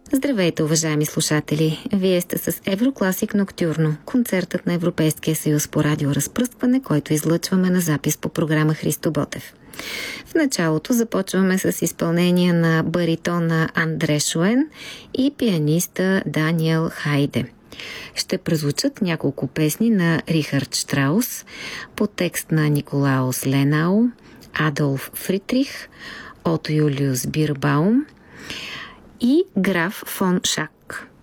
Здравейте, уважаеми слушатели! Вие сте с Еврокласик Ноктюрно, концертът на Европейския съюз по радиоразпръскване, който излъчваме на запис по програма Христо Ботев. В началото започваме с изпълнение на баритона Андре Шуен и пианиста Даниел Хайде. Ще прозвучат няколко песни на Рихард Штраус по текст на Николаус Ленау, Адолф Фридрих, Ото Юлиус Бирбаум и граф фон Шак.